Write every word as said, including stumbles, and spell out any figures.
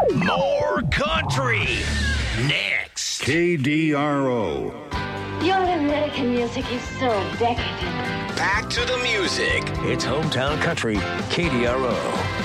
More country. Next. K D R O. Your American music is so decadent. Back to the music. It's Hometown Country, K D R O.